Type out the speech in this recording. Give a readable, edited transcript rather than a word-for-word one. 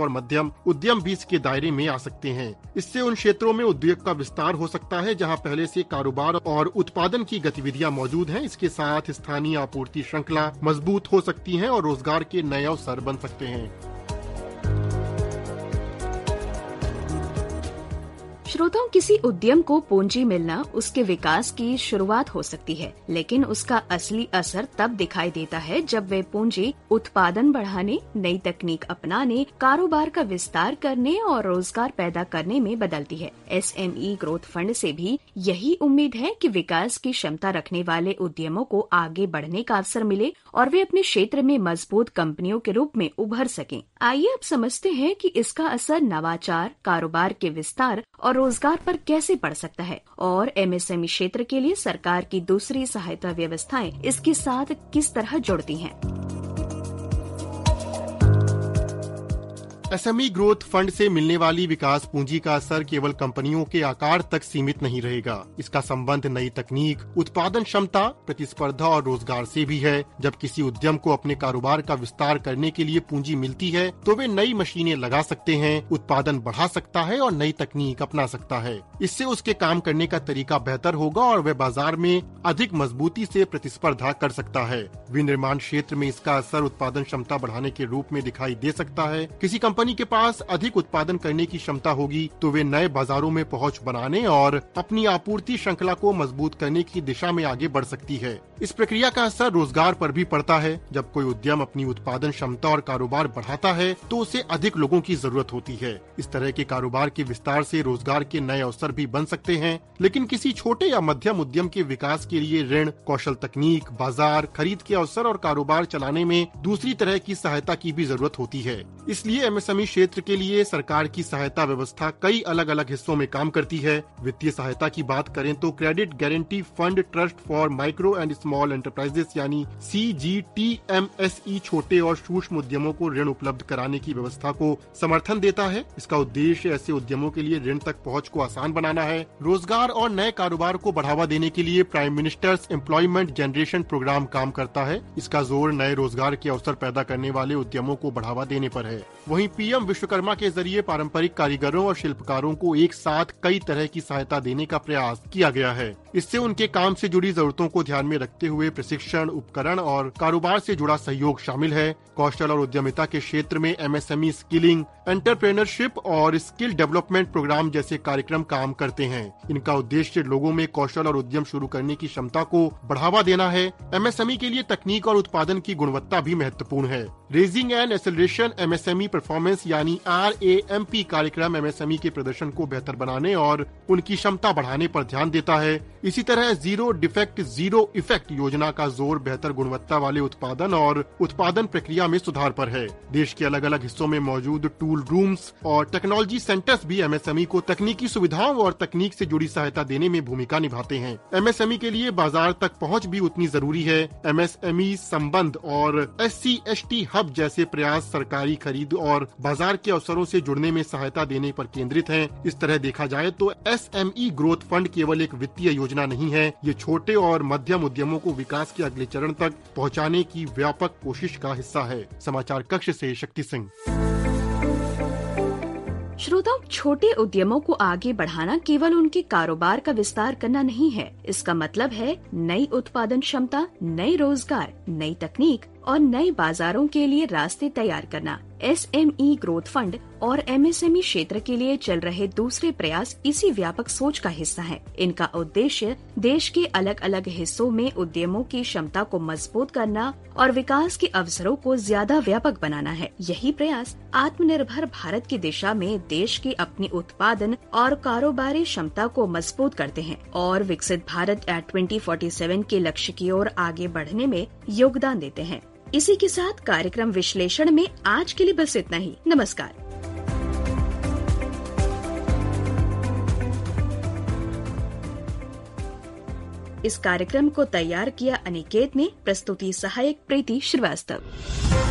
और मध्यम उद्यम भी इसके दायरे में आ सकते हैं। इससे उन क्षेत्रों में उद्योग का विस्तार हो सकता है जहां पहले से कारोबार और उत्पादन की गतिविधियां मौजूद हैं। इसके साथ स्थानीय आपूर्ति श्रृंखला मजबूत हो सकती है और रोजगार के नए अवसर बन सकते हैं। श्रोताओं, किसी उद्यम को पूंजी मिलना उसके विकास की शुरुआत हो सकती है, लेकिन उसका असली असर तब दिखाई देता है जब वे पूंजी उत्पादन बढ़ाने, नई तकनीक अपनाने, कारोबार का विस्तार करने और रोजगार पैदा करने में बदलती है। SME ग्रोथ फंड से भी यही उम्मीद है कि विकास की क्षमता रखने वाले उद्यमों को आगे बढ़ने का अवसर मिले और वे अपने क्षेत्र में मजबूत कंपनियों के रूप में उभर सकें। आइए अब समझते हैं कि इसका असर नवाचार, कारोबार के विस्तार और रोजगार पर कैसे पड़ सकता है और MSME क्षेत्र के लिए सरकार की दूसरी सहायता व्यवस्थाएं इसके साथ किस तरह जुड़ती हैं। SME ग्रोथ फंड से मिलने वाली विकास पूंजी का असर केवल कंपनियों के आकार तक सीमित नहीं रहेगा। इसका संबंध नई तकनीक, उत्पादन क्षमता, प्रतिस्पर्धा और रोजगार से भी है। जब किसी उद्यम को अपने कारोबार का विस्तार करने के लिए पूंजी मिलती है तो वे नई मशीनें लगा सकते हैं, उत्पादन बढ़ा सकता है और नई तकनीक अपना सकता है। इससे उसके काम करने का तरीका बेहतर होगा और वह बाजार में अधिक मजबूती से प्रतिस्पर्धा कर सकता है। विनिर्माण क्षेत्र में इसका असर उत्पादन क्षमता बढ़ाने के रूप में दिखाई दे सकता है। किसी कंपनी के पास अधिक उत्पादन करने की क्षमता होगी तो वे नए बाजारों में पहुंच बनाने और अपनी आपूर्ति श्रृंखला को मजबूत करने की दिशा में आगे बढ़ सकती है। इस प्रक्रिया का असर रोजगार पर भी पड़ता है। जब कोई उद्यम अपनी उत्पादन क्षमता और कारोबार बढ़ाता है तो उसे अधिक लोगों की जरूरत होती है। इस तरह के कारोबार के विस्तार से रोजगार के नए अवसर भी बन सकते हैं, लेकिन किसी छोटे या मध्यम उद्यम के विकास के लिए ऋण, कौशल तकनीक, बाजार, खरीद के अवसर और कारोबार चलाने में दूसरी तरह की सहायता की भी जरूरत होती है। इसलिए MSME क्षेत्र के लिए सरकार की सहायता व्यवस्था कई अलग अलग हिस्सों में काम करती है। वित्तीय सहायता की बात करें तो credit guarantee fund trust for micro and small enterprises यानी CGTMSE छोटे और सूक्ष्म उद्यमों को ऋण उपलब्ध कराने की व्यवस्था को समर्थन देता है। इसका उद्देश्य ऐसे उद्यमों के लिए ऋण तक पहुंच को आसान बनाना है। रोजगार और नए कारोबार को बढ़ावा देने के लिए prime ministers employment generation programme काम करता है। इसका जोर नए रोजगार के अवसर पैदा करने वाले उद्यमों को बढ़ावा देने पर है। वहीं PM विश्वकर्मा के जरिए पारंपरिक कारीगरों और शिल्पकारों को एक साथ कई तरह की सहायता देने का प्रयास किया गया है। इससे उनके काम से जुड़ी जरूरतों को ध्यान में रखते हुए प्रशिक्षण, उपकरण और कारोबार से जुड़ा सहयोग शामिल है। कौशल और उद्यमिता के क्षेत्र में MSME स्किलिंग, एंटरप्रेन्योरशिप और स्किल डेवलपमेंट प्रोग्राम जैसे कार्यक्रम काम करते हैं। इनका उद्देश्य लोगों में कौशल और उद्यम शुरू करने की क्षमता को बढ़ावा देना है। MSME के लिए तकनीक और उत्पादन की गुणवत्ता भी महत्वपूर्ण है। Raising and acceleration MSME performance यानी RAMP कार्यक्रम MSME के प्रदर्शन को बेहतर बनाने और उनकी क्षमता बढ़ाने पर ध्यान देता है। इसी तरह जीरो डिफेक्ट जीरो इफेक्ट योजना का जोर बेहतर गुणवत्ता वाले उत्पादन और उत्पादन प्रक्रिया में सुधार पर है। देश के अलग अलग हिस्सों में मौजूद टूल रूम्स और टेक्नोलॉजी सेंटर्स भी MSME को तकनीकी सुविधाओं और तकनीक से जुड़ी सहायता देने में भूमिका निभाते हैं। MSME के लिए बाजार तक पहुंच भी उतनी जरूरी है। MSME संबंध और SC/ST हब जैसे प्रयास सरकारी खरीद और बाजार के अवसरों से जुड़ने में सहायता देने पर केंद्रित हैं। इस तरह देखा जाए तो SME ग्रोथ फंड केवल एक वित्तीय योजना नहीं है, ये छोटे और मध्यम उद्यमों को विकास के अगले चरण तक पहुंचाने की व्यापक कोशिश का हिस्सा है। समाचार कक्ष से शक्ति सिंह। श्रोताओं, छोटे उद्यमों को आगे बढ़ाना केवल उनके कारोबार का विस्तार करना नहीं है। इसका मतलब है नई उत्पादन क्षमता, नए रोजगार, नई तकनीक और नए बाजारों के लिए रास्ते तैयार करना। SME ग्रोथ फंड और MSME क्षेत्र के लिए चल रहे दूसरे प्रयास इसी व्यापक सोच का हिस्सा है। इनका उद्देश्य देश के अलग अलग हिस्सों में उद्यमों की क्षमता को मजबूत करना और विकास के अवसरों को ज्यादा व्यापक बनाना है। यही प्रयास आत्मनिर्भर भारत की दिशा में देश की अपनी उत्पादन और कारोबारी क्षमता को मजबूत करते हैं और विकसित भारत 2047 के लक्ष्य की ओर आगे बढ़ने में योगदान देते हैं। इसी के साथ कार्यक्रम विश्लेषण में आज के लिए बस इतना ही। नमस्कार। इस कार्यक्रम को तैयार किया अनिकेत ने, प्रस्तुति सहायक प्रीति श्रीवास्तव।